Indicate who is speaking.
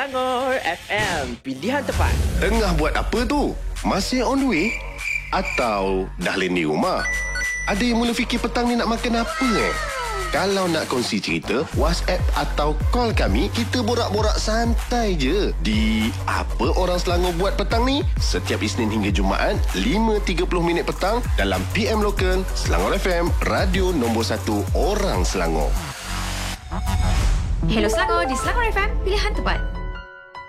Speaker 1: Selangor FM, pilihan tepat.
Speaker 2: Tengah buat apa tu? Masih on the way? Atau dah landing rumah? Ada yang mula fikir petang ni nak makan apa Kalau nak kongsi cerita, WhatsApp atau call kami, kita borak-borak santai je. Di Apa Orang Selangor Buat Petang ni, setiap Isnin hingga Jumaat, 5.30 minit petang dalam PM Lokal, Selangor FM, radio nombor 1 orang Selangor.
Speaker 3: Hello Selangor, di Selangor FM, pilihan tepat.